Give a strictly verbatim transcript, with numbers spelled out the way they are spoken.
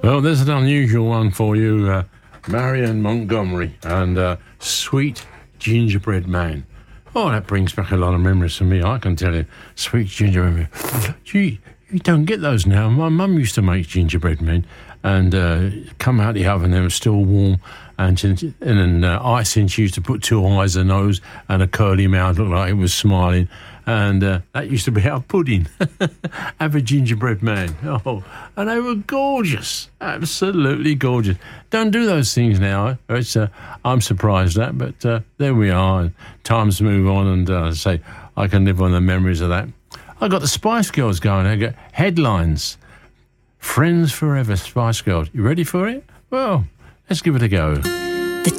Well, there's an unusual one for you, uh, Marion Montgomery and uh, Sweet Gingerbread Man. Oh, that brings back a lot of memories for me, I can tell you. Sweet gingerbread man. Gee, you don't get those now. My mum used to make gingerbread men and uh, come out the oven, they were still warm, and, and then uh, icing, she used to put two eyes, a nose, and a curly mouth, looked like it was smiling. And uh, that used to be our pudding. Have a gingerbread man. Oh, and they were gorgeous. Absolutely gorgeous. Don't do those things now. It's, uh, I'm surprised at, but uh, there we are. Times move on, and uh, say I can live on the memories of that. I got the Spice Girls going. I got headlines. Friends Forever, Spice Girls. You ready for it? Well, let's give it a go.